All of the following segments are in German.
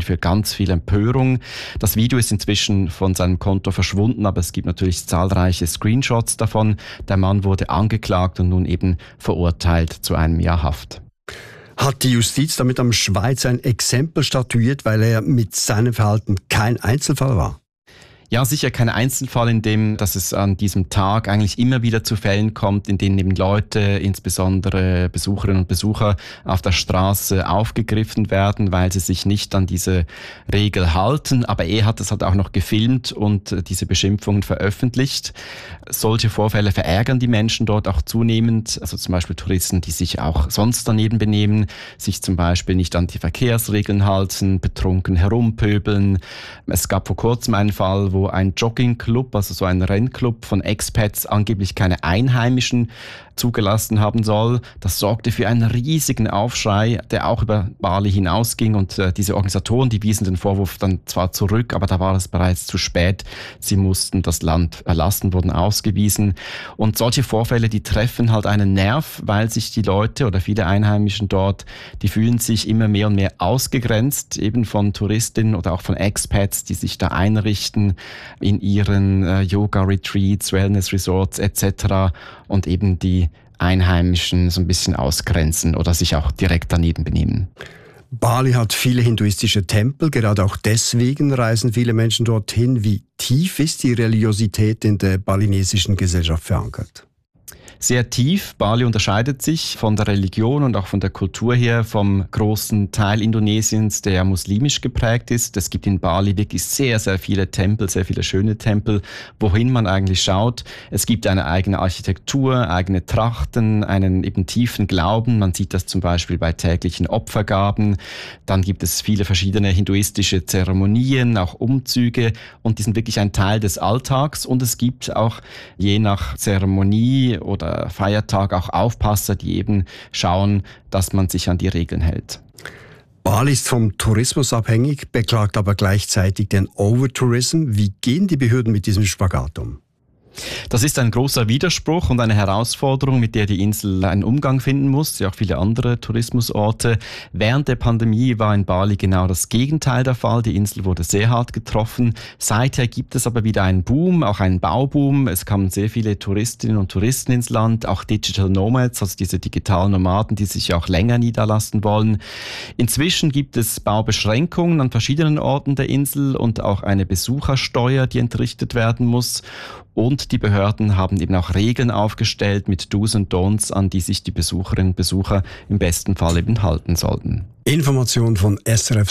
für ganz viel Empörung. Das Video ist inzwischen von seinem Konto verschwunden, aber es gibt natürlich zahlreiche Screenshots davon. Der Mann wurde angeklagt und nun eben verurteilt zu einem Jahr Haft. Hat die Justiz damit am Schweiz ein Exempel statuiert, weil er mit seinem Verhalten kein Einzelfall war? Ja, sicher kein Einzelfall, in dem, dass es an diesem Tag eigentlich immer wieder zu Fällen kommt, in denen eben Leute, insbesondere Besucherinnen und Besucher, auf der Straße aufgegriffen werden, weil sie sich nicht an diese Regel halten. Aber er hat es halt auch noch gefilmt und diese Beschimpfungen veröffentlicht. Solche Vorfälle verärgern die Menschen dort auch zunehmend. Also zum Beispiel Touristen, die sich auch sonst daneben benehmen, sich zum Beispiel nicht an die Verkehrsregeln halten, betrunken herumpöbeln. Es gab vor kurzem einen Fall, wo ein Joggingclub, also so ein Rennclub von Expats, angeblich keine Einheimischen zugelassen haben soll. Das sorgte für einen riesigen Aufschrei, der auch über Bali hinausging, und diese Organisatoren, die wiesen den Vorwurf dann zwar zurück, aber da war es bereits zu spät. Sie mussten das Land verlassen, wurden ausgewiesen, und solche Vorfälle, die treffen halt einen Nerv, weil sich die Leute oder viele Einheimischen dort, die fühlen sich immer mehr und mehr ausgegrenzt, eben von Touristinnen oder auch von Expats, die sich da einrichten in ihren Yoga-Retreats, Wellness-Resorts etc. und eben die Einheimischen so ein bisschen ausgrenzen oder sich auch direkt daneben benehmen. Bali hat viele hinduistische Tempel, gerade auch deswegen reisen viele Menschen dorthin. Wie tief ist die Religiosität in der balinesischen Gesellschaft verankert? Sehr tief. Bali unterscheidet sich von der Religion und auch von der Kultur her vom großen Teil Indonesiens, der muslimisch geprägt ist. Es gibt in Bali wirklich sehr, sehr viele Tempel, sehr viele schöne Tempel, wohin man eigentlich schaut. Es gibt eine eigene Architektur, eigene Trachten, einen eben tiefen Glauben. Man sieht das zum Beispiel bei täglichen Opfergaben. Dann gibt es viele verschiedene hinduistische Zeremonien, auch Umzüge, und die sind wirklich ein Teil des Alltags. Und es gibt auch je nach Zeremonie oder Feiertag auch Aufpasser, die eben schauen, dass man sich an die Regeln hält. Bali ist vom Tourismus abhängig, beklagt aber gleichzeitig den Overtourism. Wie gehen die Behörden mit diesem Spagat um? Das ist ein großer Widerspruch und eine Herausforderung, mit der die Insel einen Umgang finden muss, wie auch viele andere Tourismusorte. Während der Pandemie war in Bali genau das Gegenteil der Fall. Die Insel wurde sehr hart getroffen. Seither gibt es aber wieder einen Boom, auch einen Bauboom. Es kamen sehr viele Touristinnen und Touristen ins Land, auch Digital Nomads, also diese digitalen Nomaden, die sich auch länger niederlassen wollen. Inzwischen gibt es Baubeschränkungen an verschiedenen Orten der Insel und auch eine Besuchersteuer, die entrichtet werden muss. Und die Behörden haben eben auch Regeln aufgestellt mit Do's und Don'ts, an die sich die Besucherinnen und Besucher im besten Fall eben halten sollten. Information von SRF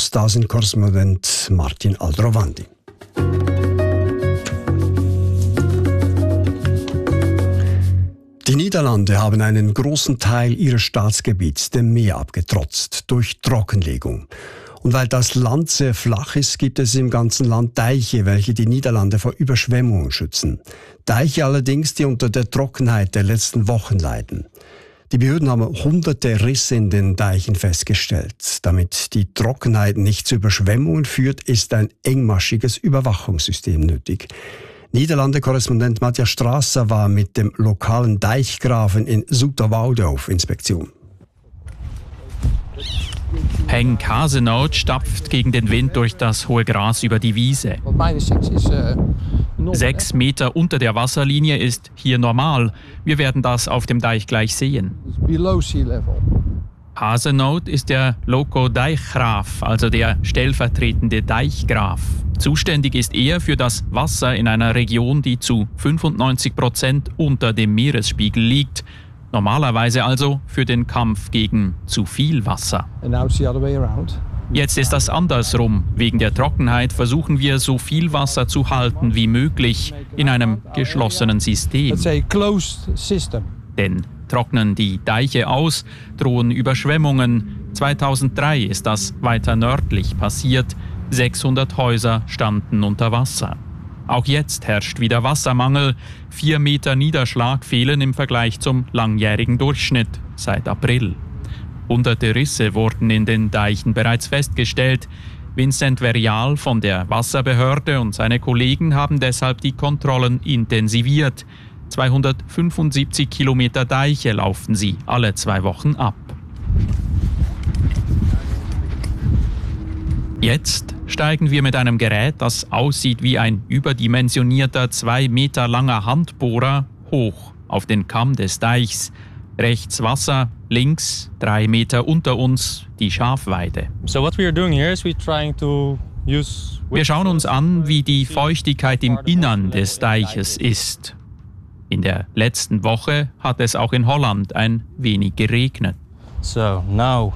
Südostasien-Korrespondent Martin Aldrovandi. Die Niederlande haben einen großen Teil ihres Staatsgebiets dem Meer abgetrotzt durch Trockenlegung. Und weil das Land sehr flach ist, gibt es im ganzen Land Deiche, welche die Niederlande vor Überschwemmungen schützen. Deiche allerdings, die unter der Trockenheit der letzten Wochen leiden. Die Behörden haben hunderte Risse in den Deichen festgestellt. Damit die Trockenheit nicht zu Überschwemmungen führt, ist ein engmaschiges Überwachungssystem nötig. Niederlande-Korrespondent Matthias Strasser war mit dem lokalen Deichgrafen in Zoeterwoude auf Inspektion. Henk Hazenaut stapft gegen den Wind durch das hohe Gras über die Wiese. 6 Meter unter der Wasserlinie ist hier normal. Wir werden das auf dem Deich gleich sehen. Hazenaut ist der Loco Deichgraaf, also der stellvertretende Deichgraf. Zuständig ist er für das Wasser in einer Region, die zu 95% unter dem Meeresspiegel liegt. Normalerweise also für den Kampf gegen zu viel Wasser. Jetzt ist das andersrum. Wegen der Trockenheit versuchen wir, so viel Wasser zu halten wie möglich in einem geschlossenen System. Denn trocknen die Deiche aus, drohen Überschwemmungen. 2003 ist das weiter nördlich passiert. 600 Häuser standen unter Wasser. Auch jetzt herrscht wieder Wassermangel. 4 Meter Niederschlag fehlen im Vergleich zum langjährigen Durchschnitt seit April. Hunderte Risse wurden in den Deichen bereits festgestellt. Vincent Verial von der Wasserbehörde und seine Kollegen haben deshalb die Kontrollen intensiviert. 275 Kilometer Deiche laufen sie alle 2 Wochen ab. Jetzt steigen wir mit einem Gerät, das aussieht wie ein überdimensionierter 2 Meter langer Handbohrer, hoch auf den Kamm des Deichs. Rechts Wasser, links 3 Meter unter uns die Schafweide. So what we are doing here is we're trying to use. Wir schauen uns an, wie die Feuchtigkeit im Innern des Deiches ist. In der letzten Woche hat es auch in Holland ein wenig geregnet. So now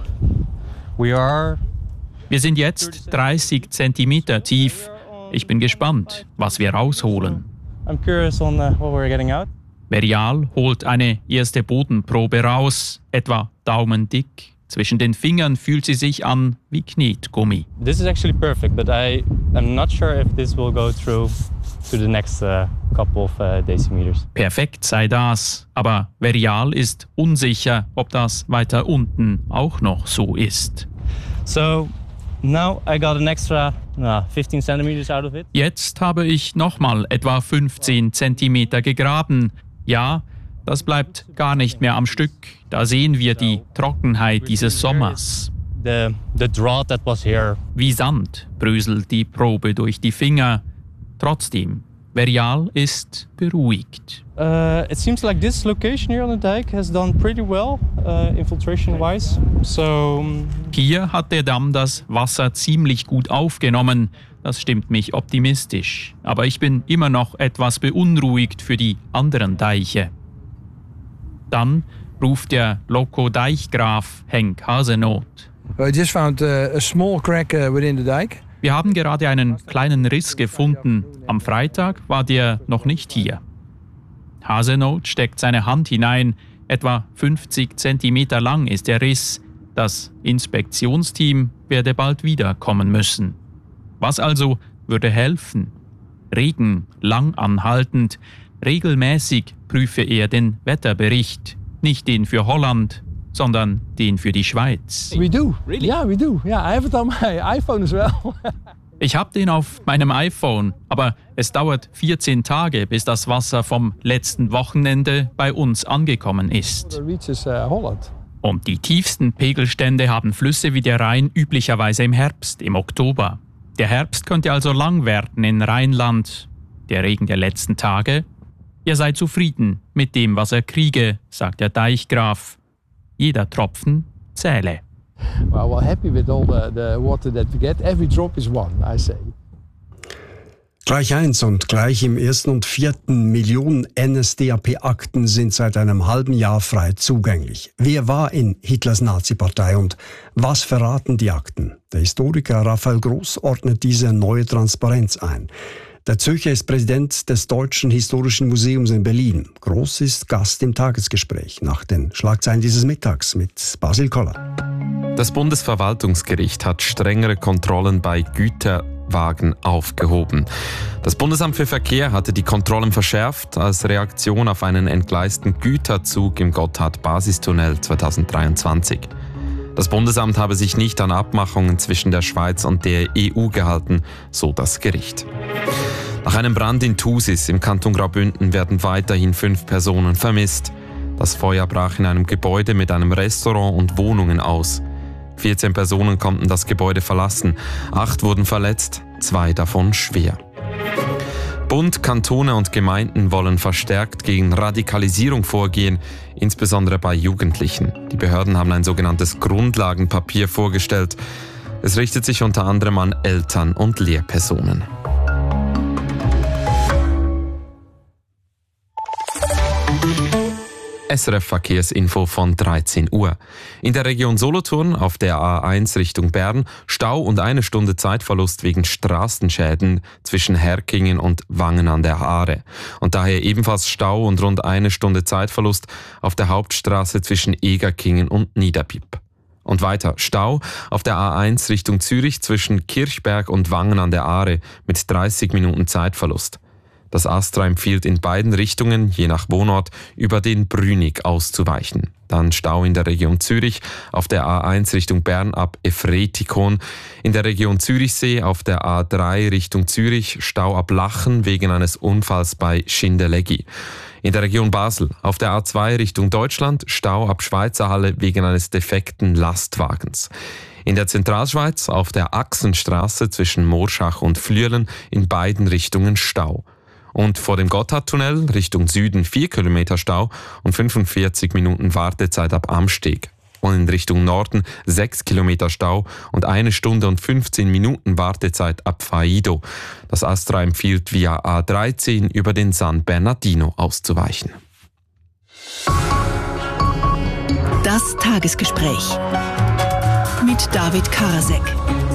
wir sind jetzt 30 Zentimeter tief. Ich bin gespannt, was wir rausholen. I'm curious on what we're getting out. Verial holt eine erste Bodenprobe raus, etwa daumendick. Zwischen den Fingern fühlt sie sich an wie Knetgummi. This is actually perfect, but I'm not sure if this will go through to the next couple of decimeters. Perfekt sei das, aber Verial ist unsicher, ob das weiter unten auch noch so ist. So now I got an extra 15 centimeters out of it. Jetzt habe ich nochmal etwa 15 Zentimeter gegraben. Ja, das bleibt gar nicht mehr am Stück. Da sehen wir die Trockenheit dieses Sommers. The drought that was here. Wie Sand bröselt die Probe durch die Finger. Trotzdem, Verial ist beruhigt. It seems like this location here on the dike has done pretty well, infiltration-wise. So hier hat der Damm das Wasser ziemlich gut aufgenommen. Das stimmt mich optimistisch. Aber ich bin immer noch etwas beunruhigt für die anderen Deiche. Dann ruft der Loko-Deichgraf Henk Hasenoth. We just found a small crack within the dike. Wir haben gerade einen kleinen Riss gefunden. Am Freitag war der noch nicht hier. Hasenoth steckt seine Hand hinein. Etwa 50 Zentimeter lang ist der Riss. Das Inspektionsteam werde bald wiederkommen müssen. Was also würde helfen? Regen lang anhaltend. Regelmäßig prüfe er den Wetterbericht. Nicht den für Holland, sondern den für die Schweiz. We do. Really? Yeah, we do. Yeah, I have it on my iPhone as well. Ich habe den auf meinem iPhone, aber es dauert 14 Tage, bis das Wasser vom letzten Wochenende bei uns angekommen ist. Und die tiefsten Pegelstände haben Flüsse wie der Rhein üblicherweise im Herbst, im Oktober. Der Herbst könnte also lang werden in Rheinland. Der Regen der letzten Tage? Er sei zufrieden mit dem, was er kriege, sagt der Deichgraf. Jeder Tropfen zähle. Well, happy with all the water that we get. Every drop is one, I say. Gleich 1 und gleich im 1. und 4. Millionen NSDAP-Akten sind seit einem halben Jahr frei zugänglich. Wer war in Hitlers Nazi-Partei und was verraten die Akten? Der Historiker Raphael Gross ordnet diese neue Transparenz ein. Der Zürcher ist Präsident des Deutschen Historischen Museums in Berlin. Gross ist Gast im Tagesgespräch nach den Schlagzeilen dieses Mittags mit Basil Koller. Das Bundesverwaltungsgericht hat strengere Kontrollen bei Güterwagen aufgehoben. Das Bundesamt für Verkehr hatte die Kontrollen verschärft als Reaktion auf einen entgleisten Güterzug im Gotthard-Basistunnel 2023. Das Bundesamt habe sich nicht an Abmachungen zwischen der Schweiz und der EU gehalten, so das Gericht. Nach einem Brand in Thusis im Kanton Graubünden werden weiterhin 5 Personen vermisst. Das Feuer brach in einem Gebäude mit einem Restaurant und Wohnungen aus. 14 Personen konnten das Gebäude verlassen, 8 wurden verletzt, 2 davon schwer. Bund, Kantone und Gemeinden wollen verstärkt gegen Radikalisierung vorgehen, insbesondere bei Jugendlichen. Die Behörden haben ein sogenanntes Grundlagenpapier vorgestellt. Es richtet sich unter anderem an Eltern und Lehrpersonen. SRF Verkehrsinfo von 13 Uhr. In der Region Solothurn auf der A1 Richtung Bern Stau und 1 Stunde Zeitverlust wegen Straßenschäden zwischen Herkingen und Wangen an der Aare. Und daher ebenfalls Stau und rund 1 Stunde Zeitverlust auf der Hauptstraße zwischen Egerkingen und Niederbipp. Und weiter Stau auf der A1 Richtung Zürich zwischen Kirchberg und Wangen an der Aare mit 30 Minuten Zeitverlust. Das ASTRA empfiehlt in beiden Richtungen, je nach Wohnort, über den Brünig auszuweichen. Dann Stau in der Region Zürich auf der A1 Richtung Bern ab Efretikon. In der Region Zürichsee auf der A3 Richtung Zürich Stau ab Lachen wegen eines Unfalls bei Schindellegi. In der Region Basel auf der A2 Richtung Deutschland Stau ab Schweizerhalle wegen eines defekten Lastwagens. In der Zentralschweiz auf der Achsenstraße zwischen Morschach und Flüelen in beiden Richtungen Stau. Und vor dem Gotthardtunnel Richtung Süden 4 Kilometer Stau und 45 Minuten Wartezeit ab Amsteg. Und in Richtung Norden 6 Kilometer Stau und 1 Stunde und 15 Minuten Wartezeit ab Faido. Das AStRA empfiehlt via A13 über den San Bernardino auszuweichen. Das Tagesgespräch mit David Karasek.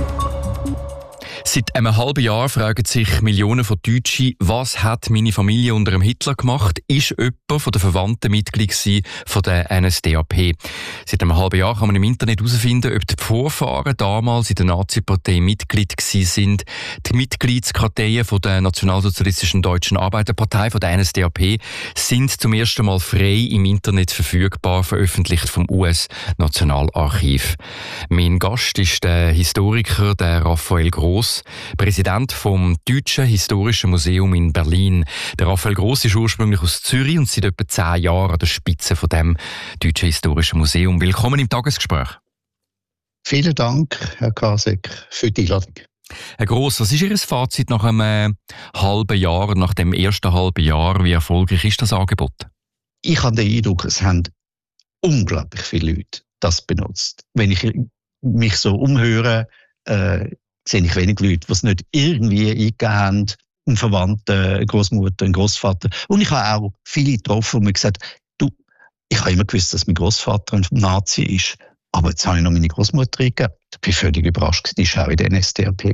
Seit einem halben Jahr fragen sich Millionen von Deutschen, was hat meine Familie unter dem Hitler gemacht? Ist jemand von den Verwandten Mitglied von der NSDAP? Seit einem halben Jahr kann man im Internet herausfinden, ob die Vorfahren damals in der Nazi-Partei Mitglied sind. Die Mitgliedskarteien von der Nationalsozialistischen Deutschen Arbeiterpartei, von der NSDAP, sind zum ersten Mal frei im Internet verfügbar, veröffentlicht vom US-Nationalarchiv. Mein Gast ist der Historiker, der Raphael Gross, Präsident vom Deutschen Historischen Museum in Berlin. Der Raphael Gross ist ursprünglich aus Zürich und seit etwa 10 Jahren an der Spitze von dem Deutschen Historischen Museum. Willkommen im Tagesgespräch. Vielen Dank, Herr Karasek, für die Einladung. Herr Gross, was ist Ihr Fazit nach einem halben Jahr, nach dem ersten halben Jahr? Wie erfolgreich ist das Angebot? Ich habe den Eindruck, es haben unglaublich viele Leute das benutzt. Wenn ich mich so umhöre, sehe ich wenig Leute, die es nicht irgendwie eingegeben haben, einen Verwandten, eine Großmutter, einen Großvater. Und ich habe auch viele getroffen, die mir gesagt haben, du, ich habe immer gewusst, dass mein Großvater ein Nazi ist, aber jetzt habe ich noch meine Großmutter eingegeben. Ich bin völlig überrascht, die war auch in der NSDAP.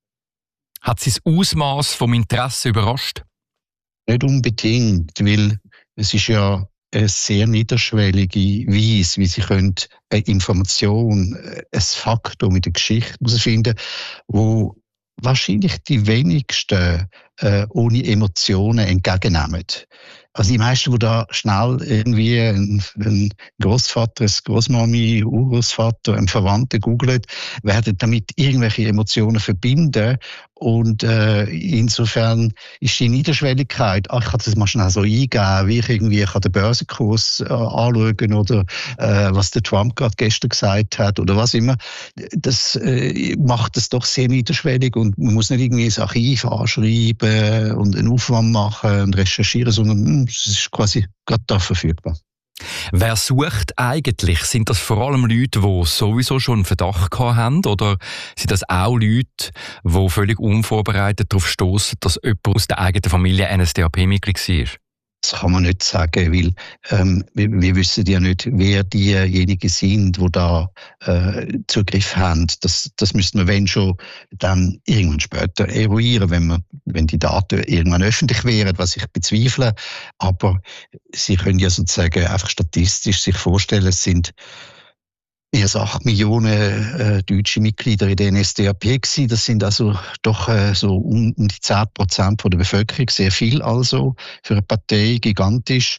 Hat Sie das Ausmaß vom Interesse überrascht? Nicht unbedingt, weil es ist ja eine sehr niederschwellige Weise, wie Sie können eine Information, ein Faktum in der Geschichte herausfinden, wo wahrscheinlich die wenigsten ohne Emotionen entgegennehmen. Also die meisten, die da schnell irgendwie einen Großvater, eine Großmami, Urgroßvater, einen Verwandten googlen, werden damit irgendwelche Emotionen verbinden. Und insofern ist die Niederschwelligkeit, ich kann das mal schnell so eingeben, wie ich irgendwie kann den Börsenkurs anschauen oder was der Trump gerade gestern gesagt hat oder was immer, das macht es doch sehr niederschwellig und man muss nicht irgendwie ein Archiv anschreiben und einen Aufwand machen und recherchieren, sondern es ist quasi gerade da verfügbar. Wer sucht eigentlich? Sind das vor allem Leute, die sowieso schon einen Verdacht haben, oder sind das auch Leute, die völlig unvorbereitet darauf stoßen, dass jemand aus der eigenen Familie NSDAP-Mitglied war? Das kann man nicht sagen, weil wir wissen ja nicht, wer diejenigen sind, die da Zugriff haben. Das müssten wir, wenn schon, dann irgendwann später eruieren, wenn die Daten irgendwann öffentlich wären, was ich bezweifle. Aber Sie können ja sozusagen einfach statistisch sich vorstellen, es sind mehr als 8 Millionen deutsche Mitglieder in der NSDAP gewesen. Das sind also doch so um die 10% von der Bevölkerung. Sehr viel also für eine Partei, gigantisch.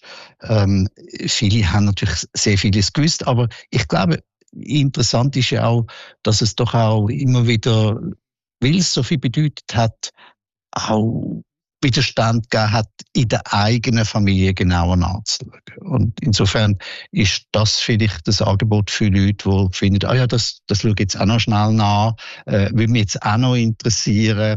Viele haben natürlich sehr vieles gewusst, aber ich glaube, interessant ist ja auch, dass es doch auch immer wieder, weil es so viel bedeutet hat, auch Widerstand gegeben hat, in der eigenen Familie genauer nachzuschauen. Und insofern ist das vielleicht das Angebot für Leute, die finden, das schaue ich jetzt auch noch schnell nach, würde mich jetzt auch noch interessieren.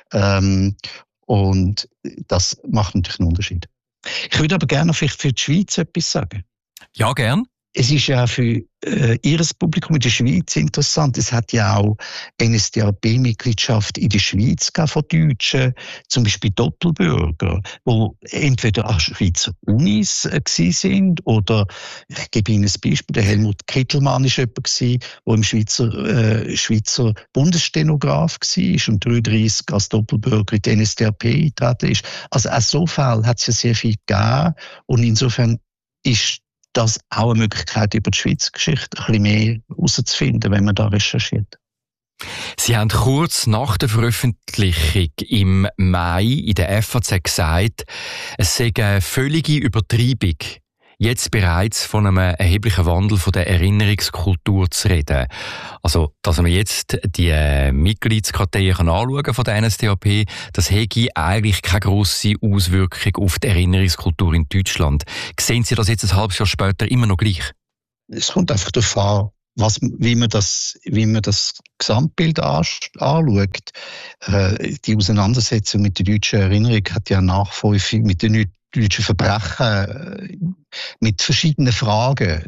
Und das macht natürlich einen Unterschied. Ich würde aber gerne vielleicht für die Schweiz etwas sagen. Ja, gern. Es ist ja für Ihr Publikum in der Schweiz interessant. Es hat ja auch NSDAP-Mitgliedschaft in der Schweiz von Deutschen, zum Beispiel Doppelbürger, die entweder an Schweizer Unis sind oder, ich gebe Ihnen ein Beispiel, der Helmut Kittelmann war jemand, der im Schweizer Bundesstenograf war und 1933 als Doppelbürger in die NSDAP eingetreten ist. Also auch so Fälle hat es ja sehr viel gegeben und insofern ist das auch eine Möglichkeit, über die Schweizer Geschichte ein bisschen mehr herauszufinden, wenn man da recherchiert. Sie haben kurz nach der Veröffentlichung im Mai in der FAZ gesagt, es sei eine völlige Übertreibung, jetzt bereits von einem erheblichen Wandel von der Erinnerungskultur zu reden. Also, dass man jetzt die Mitgliedskarteien anschauen von der NSDAP, das hätte eigentlich keine grosse Auswirkung auf die Erinnerungskultur in Deutschland. Sehen Sie das jetzt ein halbes Jahr später immer noch gleich? Es kommt einfach darauf an, wie man das Gesamtbild anschaut, die Auseinandersetzung mit der deutschen Erinnerung hat ja nachfolgend mit den deutschen Verbrechen, mit verschiedenen Fragen,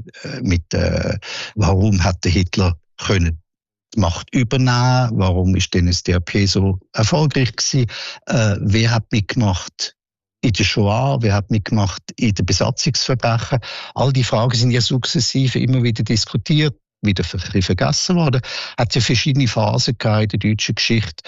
warum hat der Hitler können die Macht übernehmen, warum ist die NSDAP so erfolgreich gewesen, wer hat mitgemacht in der Shoah, wer hat mitgemacht in den Besatzungsverbrechen. All die Fragen sind ja sukzessive immer wieder diskutiert, wieder ein bisschen vergessen worden. Hat ja verschiedene Phasen gehabt in der deutschen Geschichte,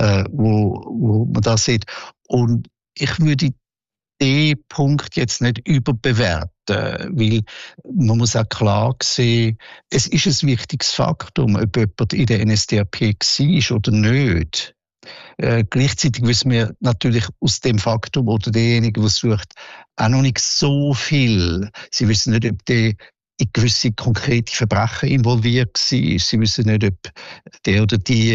wo man das sieht. Und ich würde den Punkt jetzt nicht überbewerten, weil man muss auch klar sehen, es ist ein wichtiges Faktum, ob jemand in der NSDAP war oder nicht. Gleichzeitig wissen wir natürlich aus dem Faktum, oder derjenige, der sucht, auch noch nicht so viel. Sie wissen nicht, ob der in gewisse konkrete Verbrechen involviert war. Sie wissen nicht, ob der oder die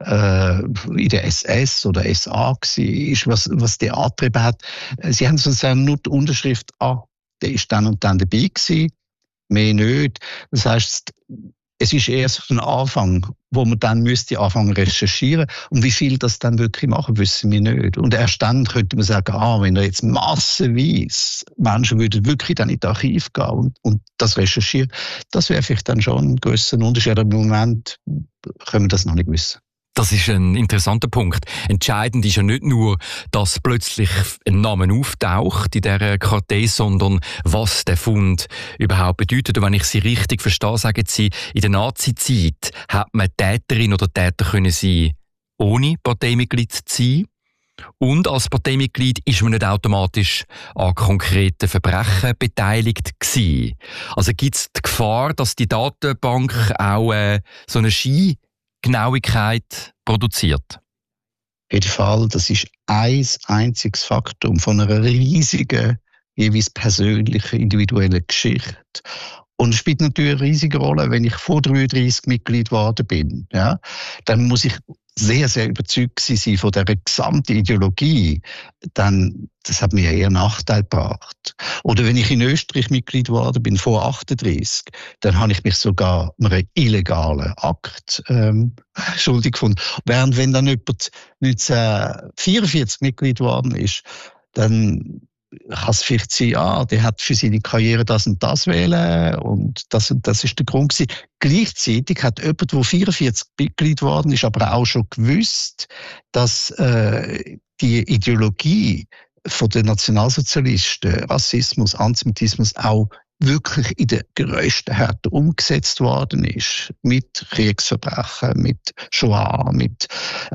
in der SS oder SA war, was der angetrieben hat. Sie haben sozusagen nur die Unterschrift, der ist dann und dann dabei gewesen, mehr nicht. Das heisst, es ist erst ein Anfang, wo man dann müsste anfangen recherchieren. Und wie viel das dann wirklich machen, wissen wir nicht. Und erst dann könnte man sagen, wenn da jetzt massenweise Menschen würden wirklich dann in das Archiv gehen und das recherchieren, das wäre vielleicht dann schon ein gewisser Unterschied. Aber im Moment können wir das noch nicht wissen. Das ist ein interessanter Punkt. Entscheidend ist ja nicht nur, dass plötzlich ein Name auftaucht in dieser Kartei, sondern was der Fund überhaupt bedeutet. Und wenn ich Sie richtig verstehe, sagen Sie, in der Nazi-Zeit hat man Täterin oder Täter können sein, ohne Parteimitglied zu sein. Und als Parteimitglied ist man nicht automatisch an konkreten Verbrechen beteiligt gewesen. Also gibt es die Gefahr, dass die Datenbank auch so eine Genauigkeit produziert? Auf jeden Fall, das ist ein einziges Faktum von einer riesigen, jeweils persönlichen, individuellen Geschichte. Und es spielt natürlich eine riesige Rolle, wenn ich vor 33 Mitglied geworden bin. Ja, dann muss ich sehr, sehr überzeugt sein von dieser gesamten Ideologie, dann, das hat mir eher Nachteil gebracht. Oder wenn ich in Österreich Mitglied geworden bin, vor 38, dann habe ich mich sogar einem illegalen Akt schuldig gefunden. Während wenn dann jemand 1944 Mitglied geworden ist, dann kann es vielleicht sein, der hat für seine Karriere das und das wählen und das ist der Grund gewesen. Gleichzeitig hat jemand, der 44 Mitglied geworden ist, aber auch schon gewusst, dass die Ideologie von den Nationalsozialisten, Rassismus, Antisemitismus auch wirklich in der grössten Härte umgesetzt worden ist. Mit Kriegsverbrechen, mit Shoah, mit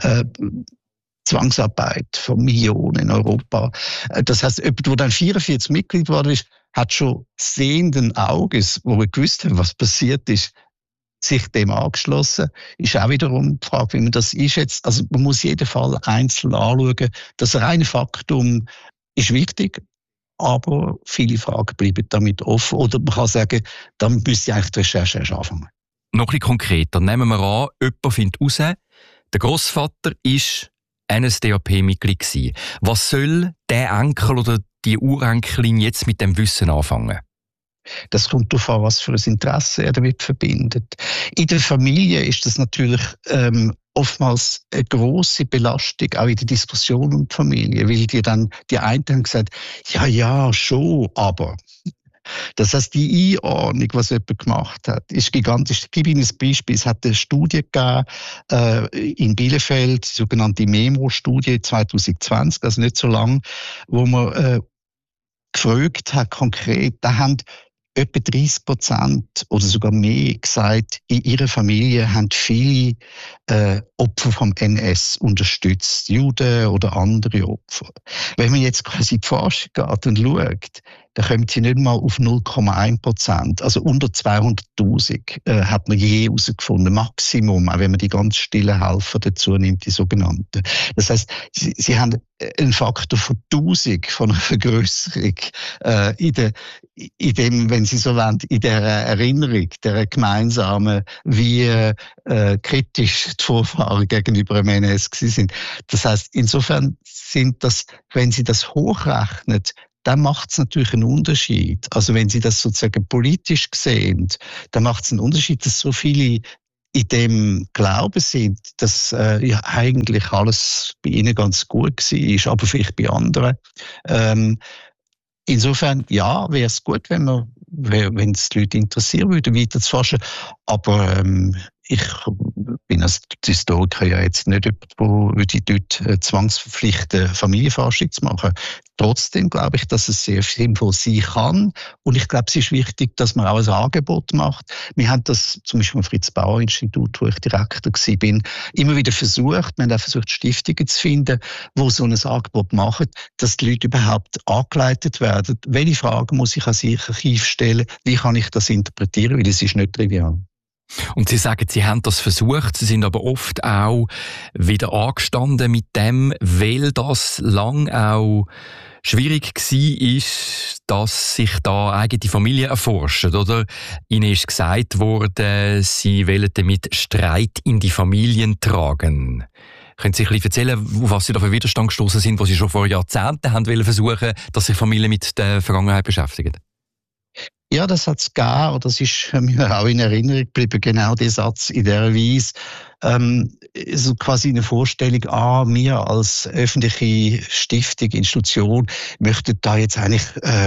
Zwangsarbeit von Millionen in Europa. Das heisst, jemand, der dann 44 Mitglied geworden ist, hat schon sehenden Auges, wo wir gewusst haben, was passiert ist, sich dem angeschlossen. Ist auch wiederum die Frage, wie man das einschätzt. Also man muss jeden Fall einzeln anschauen. Das reine Faktum ist wichtig, aber viele Fragen bleiben damit offen. Oder man kann sagen, dann müsste eigentlich die Recherche erst anfangen. Noch ein bisschen konkreter. Nehmen wir an, jemand findet raus, der Grossvater ist NSDAP-Mitglied gewesen. Was soll der Enkel oder die Urenkelin jetzt mit dem Wissen anfangen? Das kommt darauf an, was für ein Interesse er damit verbindet. In der Familie ist das natürlich oftmals eine grosse Belastung, auch in der Diskussion um die Familie, weil die einen haben gesagt, ja, schon, aber. Das heisst, die Einordnung, was jemand gemacht hat, ist gigantisch. Ich gebe Ihnen ein Beispiel. Es hat eine Studie gegeben in Bielefeld, die sogenannte MEMO-Studie 2020, also nicht so lang, wo man gefragt hat, konkret, da haben etwa 30% oder sogar mehr gesagt, in ihrer Familie haben viele Opfer vom NS unterstützt, Juden oder andere Opfer. Wenn man jetzt quasi in die Forschung geht und schaut, dann kommen sie nicht mal auf 0,1%. Also unter 200.000 hat man je herausgefunden. Maximum, auch wenn man die ganz stillen Helfer dazu nimmt, die sogenannten. Das heisst, sie haben einen Faktor von 1000 von einer Vergrößerung in dem, wenn Sie so wollen, in der Erinnerung, der gemeinsamen, wie kritisch die Vorfahren gegenüber dem NS gewesen sind. Das heisst, insofern sind das, wenn Sie das hochrechnen, dann macht es natürlich einen Unterschied. Also wenn Sie das sozusagen politisch sehen, dann macht es einen Unterschied, dass so viele in dem Glauben sind, dass ja eigentlich alles bei ihnen ganz gut war, aber vielleicht bei anderen. Insofern, ja, wäre es gut, wenn es die Leute interessieren würde, weiter zu forschen. Aber ich bin als Historiker ja jetzt nicht jemand, der die Leute zwangsverpflichten, Familienforschung zu machen. Trotzdem glaube ich, dass es sehr sinnvoll sein kann. Und ich glaube, es ist wichtig, dass man auch ein Angebot macht. Wir haben das zum Beispiel am Fritz-Bauer-Institut, wo ich Direktor war, immer wieder versucht. Wir haben auch versucht, Stiftungen zu finden, die so ein Angebot machen, dass die Leute überhaupt angeleitet werden. Welche Fragen muss ich als Archiv stellen? Wie kann ich das interpretieren? Weil es ist nicht trivial. Und Sie sagen, Sie haben das versucht, Sie sind aber oft auch wieder angestanden mit dem, weil das lang auch schwierig war, dass sich da eigene Familien erforschen, oder? Ihnen ist gesagt worden, Sie wollen damit Streit in die Familien tragen. Können Sie ein bisschen erzählen, auf was Sie da für Widerstand gestoßen sind, wo Sie schon vor Jahrzehnten haben wollen versuchen, dass sich Familien mit der Vergangenheit beschäftigen? Ja, das hat es gegeben, und das ist mir auch in Erinnerung geblieben, genau der Satz in dieser Weise. So quasi eine Vorstellung, wir als öffentliche Stiftung, Institution, möchten da jetzt eigentlich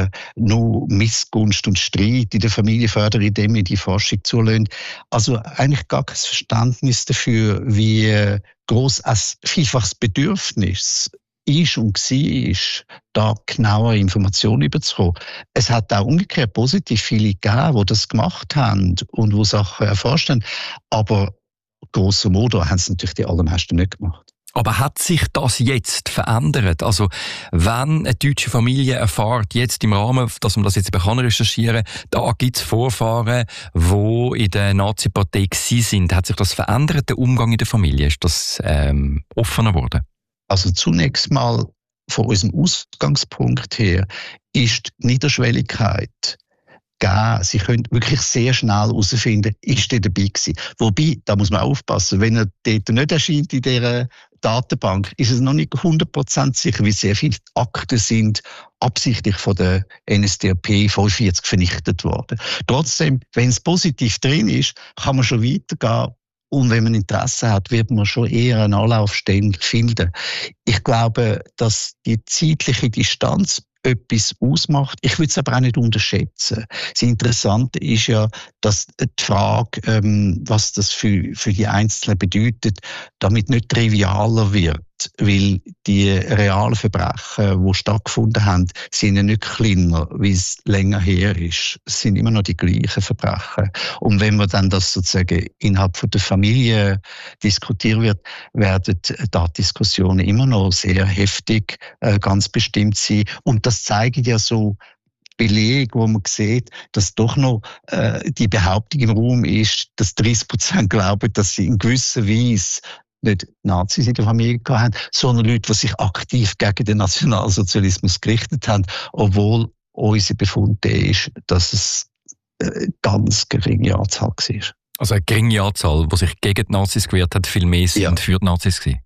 nur Missgunst und Streit in der Familie fördern, indem wir die Forschung zulassen. Also eigentlich gar kein Verständnis dafür, wie gross ein vielfaches Bedürfnis ist und war, da genauere Informationen überzukommen. Es hat auch umgekehrt positiv viele gegeben, die das gemacht haben und die Sachen erforscht haben. Aber grosso modo haben es natürlich die allermeisten nicht gemacht. Aber hat sich das jetzt verändert? Also, wenn eine deutsche Familie erfährt, jetzt im Rahmen, dass man das jetzt kann recherchieren, da gibt es Vorfahren, die in der Nazi-Partei sind, hat sich das verändert, der Umgang in der Familie? Ist das offener geworden? Also zunächst mal von unserem Ausgangspunkt her ist die Niederschwelligkeit gegeben. Sie können wirklich sehr schnell herausfinden, ist der dabei gewesen. Wobei, da muss man aufpassen, wenn er dort nicht erscheint in dieser Datenbank, ist es noch nicht 100% sicher, wie sehr viele Akten sind absichtlich von der NSDAP 45 vernichtet worden. Trotzdem, wenn es positiv drin ist, kann man schon weitergehen. Und wenn man Interesse hat, wird man schon eher eine Anlaufstelle finden. Ich glaube, dass die zeitliche Distanz etwas ausmacht. Ich würde es aber auch nicht unterschätzen. Das Interessante ist ja, dass die Frage, was das für die Einzelnen bedeutet, damit nicht trivialer wird. Weil die realen Verbrechen, die stattgefunden haben, sind ja nicht kleiner, wie es länger her ist. Es sind immer noch die gleichen Verbrechen. Und wenn man dann das sozusagen innerhalb von der Familie diskutiert wird, werden da Diskussionen immer noch sehr heftig, ganz bestimmt sein. Und das zeigt ja so Beleg, wo man sieht, dass doch noch die Behauptung im Raum ist, dass 30% glauben, dass sie in gewisser Weise nicht Nazis in der Familie hatten, sondern Leute, die sich aktiv gegen den Nationalsozialismus gerichtet haben, obwohl unser Befund ist, dass es eine ganz geringe Anzahl war. Also eine geringe Anzahl, die sich gegen die Nazis gewehrt hat, viel mehr sind für die Nazis gewesen?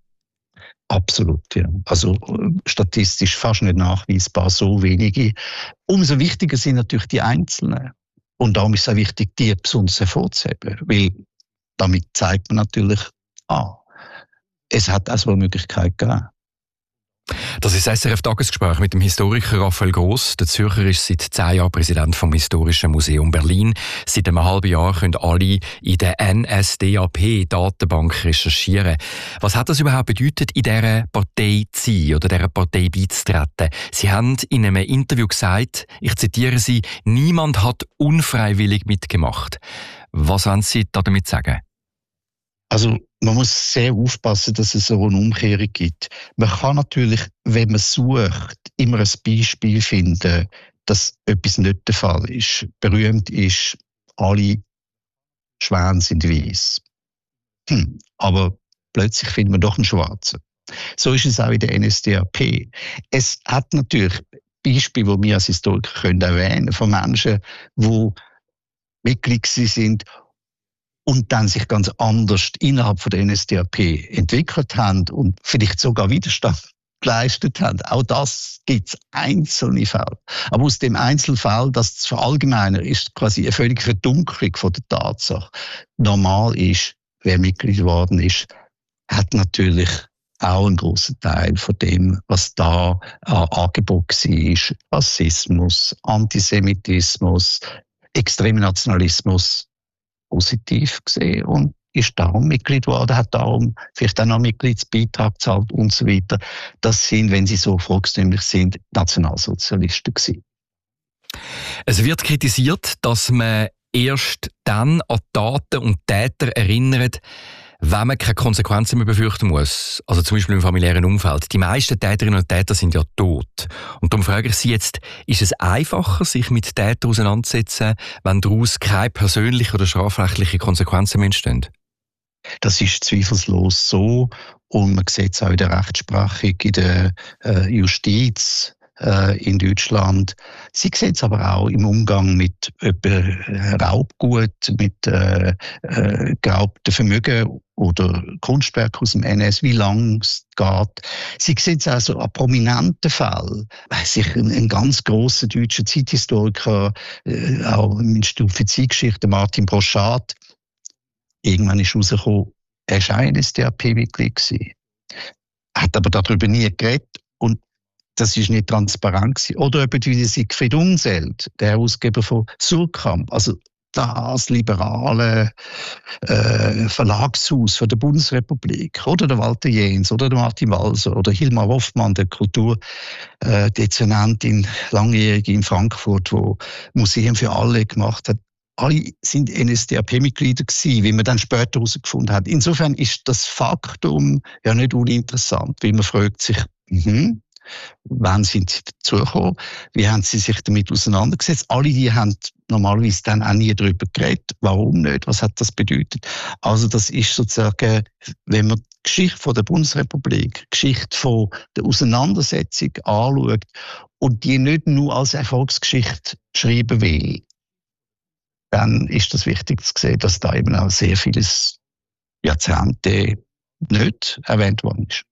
Absolut, ja. Also statistisch fast nicht nachweisbar, so wenige. Umso wichtiger sind natürlich die Einzelnen. Und darum ist es auch wichtig, die besonders hervorzuheben, weil damit zeigt man natürlich es hat auch so eine Möglichkeit gegeben. Das ist das SRF-Tagesgespräch mit dem Historiker Raphael Gross. Der Zürcher ist seit 10 Jahren Präsident vom Historischen Museum Berlin. Seit einem halben Jahr können alle in der NSDAP-Datenbank recherchieren. Was hat das überhaupt bedeutet, in dieser Partei zu sein oder dieser Partei beizutreten? Sie haben in einem Interview gesagt, ich zitiere Sie, niemand hat unfreiwillig mitgemacht. Was wollen Sie damit sagen? Also man muss sehr aufpassen, dass es so eine Umkehrung gibt. Man kann natürlich, wenn man sucht, immer ein Beispiel finden, dass etwas nicht der Fall ist. Berühmt ist, alle Schwäne sind weiss. Aber plötzlich findet man doch einen Schwarzen. So ist es auch in der NSDAP. Es hat natürlich Beispiele, die wir als Historiker erwähnen können, von Menschen, die Mitglied sind und dann sich ganz anders innerhalb von der NSDAP entwickelt haben und vielleicht sogar Widerstand geleistet haben. Auch das gibt es einzelne Fälle. Aber aus dem Einzelfall, das zu verallgemeinern, ist quasi eine völlige Verdunklung von der Tatsache. Normal ist, wer Mitglied geworden ist, hat natürlich auch einen grossen Teil von dem, was da an Angebot war. Rassismus, Antisemitismus, extremer Nationalismus positiv gesehen und ist darum Mitglied geworden, hat darum vielleicht auch noch Mitgliedsbeitrag gezahlt und so weiter. Das sind, wenn sie so volkstümlich sind, Nationalsozialisten gewesen. Es wird kritisiert, dass man erst dann an Taten und Täter erinnert, wenn man keine Konsequenzen mehr befürchten muss. Also zum Beispiel im familiären Umfeld. Die meisten Täterinnen und Täter sind ja tot. Und darum frage ich Sie jetzt, ist es einfacher, sich mit Tätern auseinanderzusetzen, wenn daraus keine persönliche oder strafrechtliche Konsequenzen mehr entstehen? Das ist zweifellos so. Und man sieht es auch in der Rechtsprechung, in der Justiz in Deutschland. Sie sehen es aber auch im Umgang mit Raubgut, mit geraubten Vermögen oder Kunstwerken aus dem NS, wie lange es geht. Sie sehen es also an prominenten Fällen. Sich ein ganz grosser deutscher Zeithistoriker, auch in der Offiziergeschichte, Martin Broschat, irgendwann ist herausgekommen, er war ein NSDAP-Mitglied gewesen. Hat aber darüber nie geredet und das ist nicht transparent gewesen. Oder jemand wie Siegfried Unseld, der Herausgeber von Surkamp, also das liberale Verlagshaus von der Bundesrepublik, oder der Walter Jens, oder der Martin Walser, oder Hilmar Hoffmann, der Kulturdezernentin, langjährig in Frankfurt, wo Museum für alle gemacht hat. Alle sind NSDAP-Mitglieder gewesen, wie man dann später herausgefunden hat. Insofern ist das Faktum ja nicht uninteressant, weil man fragt sich, wann sind sie dazugekommen? Wie haben sie sich damit auseinandergesetzt? Alle die haben normalerweise dann auch nie darüber geredet. Warum nicht? Was hat das bedeutet? Also das ist sozusagen, wenn man die Geschichte von der Bundesrepublik, die Geschichte von der Auseinandersetzung anschaut und die nicht nur als Erfolgsgeschichte schreiben will, dann ist das wichtig zu sehen, dass da eben auch sehr vieles Jahrzehnte nicht erwähnt worden ist.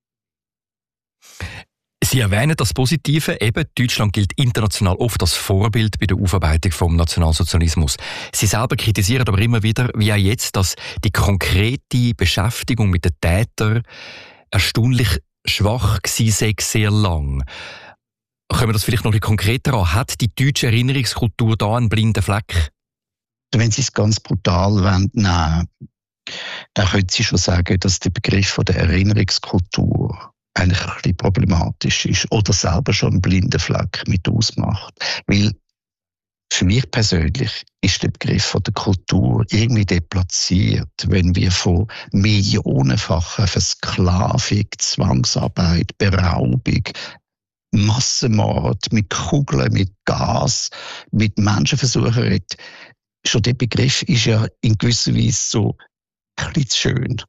Sie erwähnen das Positive, eben Deutschland gilt international oft als Vorbild bei der Aufarbeitung vom Nationalsozialismus. Sie selber kritisieren aber immer wieder, wie auch jetzt, dass die Beschäftigung mit den Tätern erstaunlich schwach gewesen sei, sehr lang. Können wir das vielleicht noch ein bisschen konkreter an? Hat die deutsche Erinnerungskultur da einen blinden Fleck? Wenn Sie es ganz brutal nehmen wollen, dann können Sie schon sagen, dass der Begriff von der Erinnerungskultur eigentlich ein bisschen problematisch ist oder selber schon einen blinden Fleck mit ausmacht. Weil für mich persönlich ist der Begriff von der Kultur irgendwie deplatziert, wenn wir von millionenfacher Versklavung, Zwangsarbeit, Beraubung, Massenmord mit Kugeln, mit Gas, mit Menschenversuchen reden. Schon der Begriff ist ja in gewisser Weise so ein bisschen schön.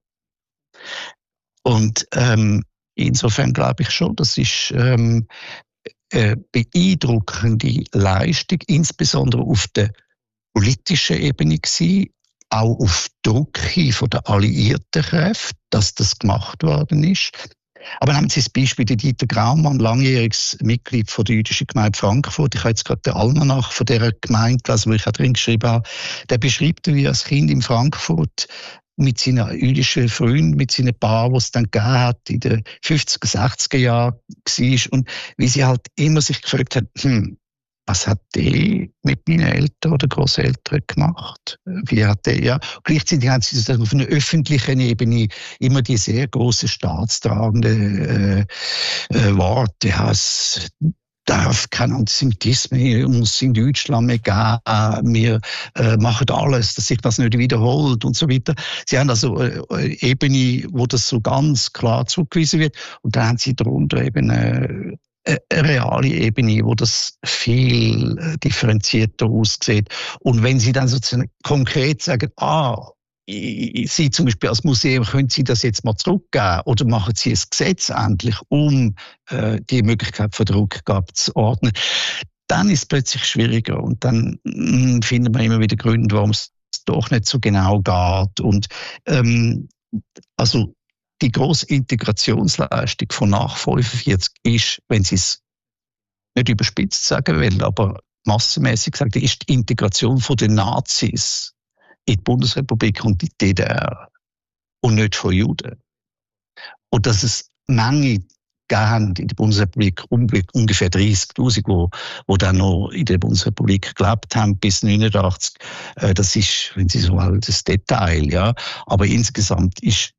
Und insofern glaube ich schon, das ist eine beeindruckende Leistung, insbesondere auf der politischen Ebene gewesen, auch auf Druck hin von den alliierten Kräften, dass das gemacht worden ist. Aber nehmen Sie das Beispiel Dieter Graumann, langjähriges Mitglied von der jüdischen Gemeinde Frankfurt. Ich habe jetzt gerade den Almanach von dieser Gemeinde gelesen, wo ich auch drin geschrieben habe. Der beschreibt, wie er als Kind in Frankfurt mit seinen jüdischen Freunden, mit seinen Paar, die es dann gegeben hat, in den 50er, 60er Jahren war. Und wie sie halt immer sich gefragt hat, was hat der mit meinen Eltern oder Großeltern gemacht? Wie hat der, ja. Gleichzeitig haben sie auf einer öffentlichen Ebene immer die sehr grossen staatstragenden Worte. Ja, es darf kein Antisemitismus in Deutschland mehr geben. Wir machen alles, dass sich das nicht wiederholt und so weiter. Sie haben also eine Ebene, wo das so ganz klar zurückgewiesen wird. Und dann haben sie darunter eben eine reale Ebene, wo das viel differenzierter aussieht. Und wenn Sie dann sozusagen konkret sagen, Sie zum Beispiel als Museum, können Sie das jetzt mal zurückgeben oder machen Sie ein Gesetz endlich, um die Möglichkeit von der Rückgabe zu ordnen, dann ist es plötzlich schwieriger und dann findet man immer wieder Gründe, warum es doch nicht so genau geht. Und also die grosse Integrationsleistung von nach 45 ist, wenn sie es nicht überspitzt sagen will, aber massenmäßig sagt, ist die Integration von den Nazis in die Bundesrepublik und die DDR und nicht von Juden. Und dass es Menge gegeben in der Bundesrepublik, ungefähr 30'000, wo dann noch in der Bundesrepublik gelebt haben bis 89. Das ist, wenn Sie so wollen, das Detail, ja. Aber insgesamt ist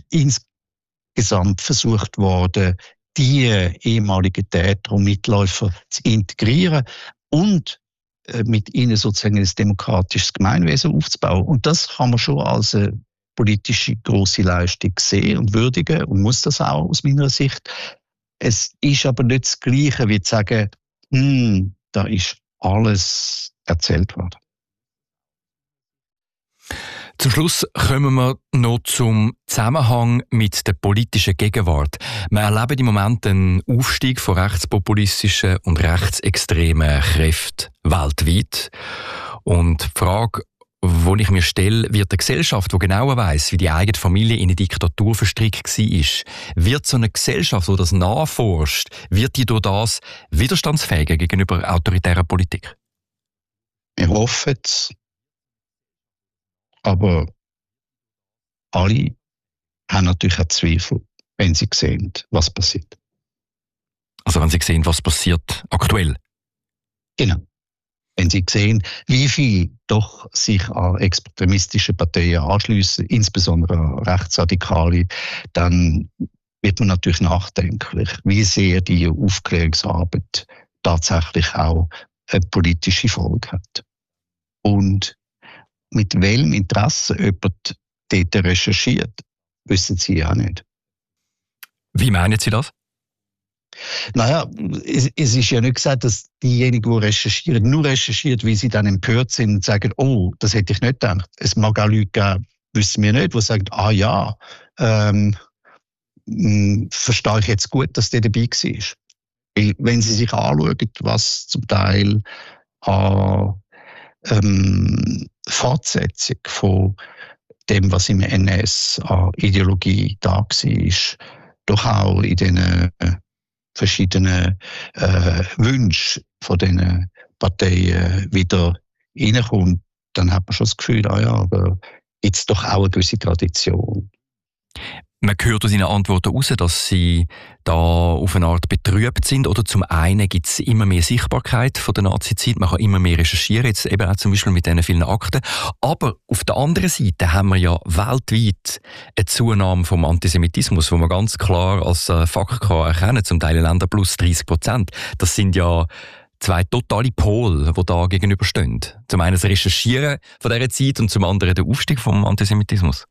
versucht worden, die ehemaligen Täter und Mitläufer zu integrieren und mit ihnen sozusagen ein demokratisches Gemeinwesen aufzubauen. Und das kann man schon als eine politische grosse Leistung sehen und würdigen und muss das auch aus meiner Sicht. Es ist aber nicht das Gleiche, wie zu sagen, da ist alles erzählt worden. Zum Schluss kommen wir noch zum Zusammenhang mit der politischen Gegenwart. Wir erleben im Moment einen Aufstieg von rechtspopulistischen und rechtsextremen Kräften weltweit. Und die Frage, die ich mir stelle, wird eine Gesellschaft, die genauer weiss, wie die eigene Familie in eine Diktatur verstrickt war, wird so eine Gesellschaft, die das nachforscht, wird die durch das widerstandsfähiger gegenüber autoritärer Politik? Wir hoffen es. Aber alle haben natürlich auch Zweifel, wenn sie sehen, was passiert. Also wenn sie sehen, was passiert aktuell? Genau. Wenn sie sehen, wie viele doch sich an extremistische Parteien anschliessen, insbesondere an Rechtsradikale, dann wird man natürlich nachdenklich, wie sehr die Aufklärungsarbeit tatsächlich auch eine politische Folge hat. Und mit welchem Interesse jemand dort recherchiert, wissen Sie ja nicht. Wie meinen Sie das? Naja, es ist ja nicht gesagt, dass diejenigen, die recherchieren, nur recherchieren, wie sie dann empört sind und sagen, oh, das hätte ich nicht gedacht. Es mag auch Leute geben, wissen wir nicht, die sagen, verstehe ich jetzt gut, dass der dabei war. Weil, wenn Sie sich anschauen, was zum Teil an Fortsetzung von dem, was im NS an Ideologie da war, doch auch in den verschiedenen Wünschen von diesen Parteien wieder reinkommt, dann hat man schon das Gefühl, aber jetzt doch auch eine gewisse Tradition. Man hört aus Ihren Antworten heraus, dass Sie da auf eine Art betrübt sind. Oder zum einen gibt es immer mehr Sichtbarkeit von der Nazizeit. Man kann immer mehr recherchieren, jetzt eben auch zum Beispiel mit diesen vielen Akten. Aber auf der anderen Seite haben wir ja weltweit eine Zunahme vom Antisemitismus, wo man ganz klar als Fakt erkennen kann, zum Teil in Ländern plus 30%. Das sind ja zwei totale Pole, die da gegenüberstehen. Zum einen das Recherchieren von dieser Zeit und zum anderen der Aufstieg vom Antisemitismus.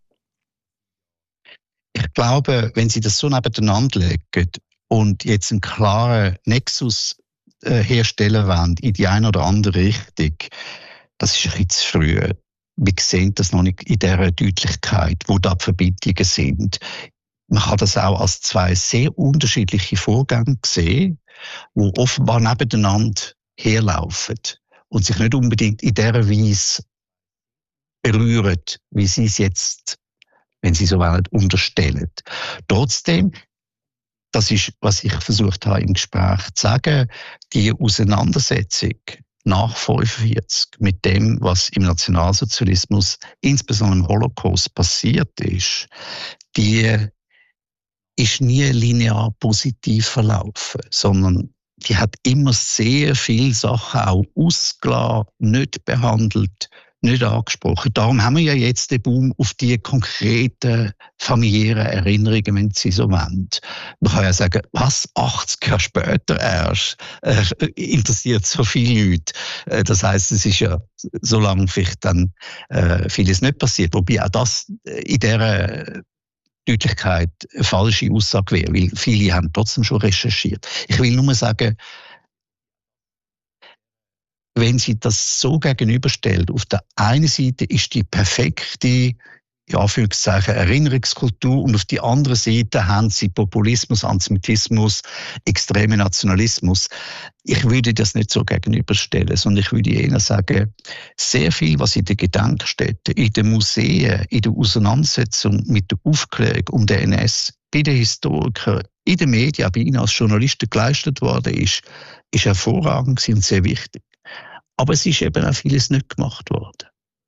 Ich glaube, wenn Sie das so nebeneinander legen und jetzt einen klaren Nexus herstellen wollen in die eine oder andere Richtung, das ist ein bisschen zu früh. Wir sehen das noch nicht in dieser Deutlichkeit, wo da die Verbindungen sind. Man kann das auch als zwei sehr unterschiedliche Vorgänge sehen, die offenbar nebeneinander herlaufen und sich nicht unbedingt in dieser Weise berühren, wie Sie es jetzt, wenn Sie so wollen, unterstellen. Trotzdem, das ist, was ich versucht habe im Gespräch zu sagen, die Auseinandersetzung nach 1945 mit dem, was im Nationalsozialismus, insbesondere im Holocaust, passiert ist, die ist nie linear positiv verlaufen, sondern die hat immer sehr viele Sachen auch ausgelassen, nicht behandelt, nicht angesprochen. Darum haben wir ja jetzt den Boom auf die konkreten familiären Erinnerungen, wenn Sie so wollen. Man kann ja sagen, was, 80 Jahre später erst interessiert so viele Leute. Das heisst, es ist ja so lange vielleicht dann vieles nicht passiert. Wobei auch das in dieser Deutlichkeit eine falsche Aussage wäre, weil viele haben trotzdem schon recherchiert. Ich will nur sagen, wenn Sie das so gegenüberstellt, auf der einen Seite ist die perfekte in Anführungszeichen Erinnerungskultur und auf die andere Seite haben sie Populismus, Antisemitismus, extremen Nationalismus. Ich würde das nicht so gegenüberstellen, sondern ich würde eher sagen, sehr viel, was in den Gedenkstätten, in den Museen, in der Auseinandersetzung mit der Aufklärung um den NS, bei den Historikern, in den Medien, bei Ihnen als Journalisten geleistet worden ist hervorragend und sehr wichtig. Aber es ist eben auch vieles nicht gemacht worden.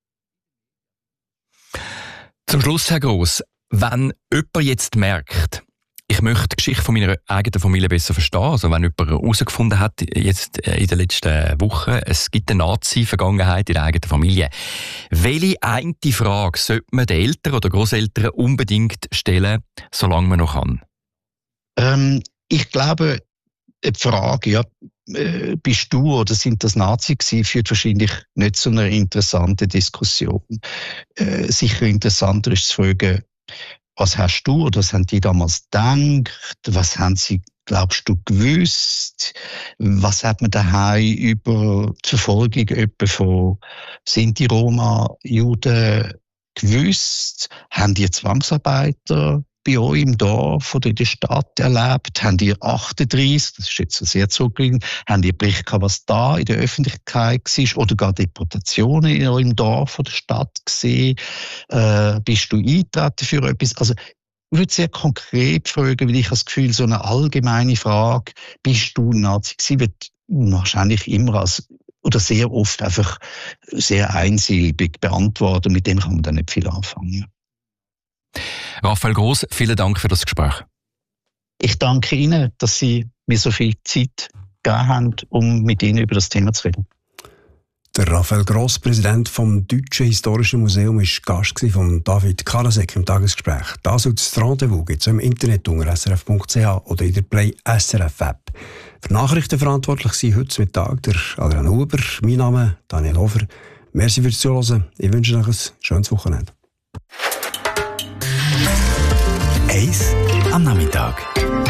Zum Schluss, Herr Gross, wenn jemand jetzt merkt, ich möchte die Geschichte von meiner eigenen Familie besser verstehen, also wenn jemand herausgefunden hat, jetzt in den letzten Wochen, es gibt eine Nazi-Vergangenheit in der eigenen Familie, welche eine Frage sollte man den Eltern oder Grosseltern unbedingt stellen, solange man noch kann? Ich glaube, die Frage, ja, bist du oder sind das Nazi gewesen, führt wahrscheinlich nicht zu einer interessanten Diskussion. Sicher interessanter ist zu fragen, was hast du oder was haben die damals gedacht? Was haben sie, glaubst du, gewusst? Was hat man daheim über die Verfolgung etwa von Sinti, Roma, Juden gewusst? Haben die Zwangsarbeiter bei euch im Dorf oder in der Stadt erlebt? Haben die 38, das ist jetzt sehr zurückliegend, haben die Bericht gehabt, was da in der Öffentlichkeit war? Oder gar Deportationen in eurem Dorf oder Stadt gesehen? Bist du eingetreten für etwas? Also, ich würde sehr konkret fragen, weil ich das Gefühl, so eine allgemeine Frage, bist du Nazi gewesen, wird wahrscheinlich immer oder sehr oft einfach sehr einsilbig beantwortet. Mit dem kann man dann nicht viel anfangen. Raphael Gross, vielen Dank für das Gespräch. Ich danke Ihnen, dass Sie mir so viel Zeit gegeben haben, um mit Ihnen über das Thema zu reden. Der Raphael Gross, Präsident vom Deutschen Historischen Museum, war Gast von David Karasek im Tagesgespräch. Das und das Rendezvous gibt es im Internet unter srf.ch oder in der Play SRF App. Für Nachrichten verantwortlich sind heute Mittag der Adrian Huber, mein Name Daniel Hofer. Merci fürs Zuhören. Ich wünsche euch ein schönes Wochenende. Eis am Nachmittag.